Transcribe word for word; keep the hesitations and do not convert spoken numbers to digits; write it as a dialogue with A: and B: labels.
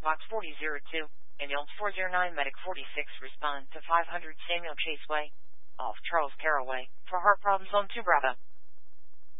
A: Box forty oh two, Ambulance four oh nine, Medic forty-six, respond to five hundred Samuel Chase Way, off Charles Carroll Way, for heart problems on two Bravo.